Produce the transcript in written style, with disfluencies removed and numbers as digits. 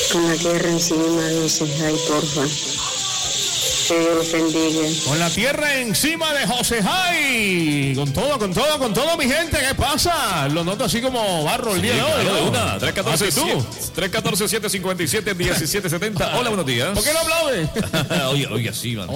Con la tierra encima, dice, ay, porfa. Que Dios los bendiga. Con la tierra encima de José Jai. Con todo, mi gente. ¿Qué pasa? Lo noto así como barro el día de hoy, ¿no? Una, 314-757-1770. Hola, buenos días. ¿Por qué no aplaudes? Oye, sí, man.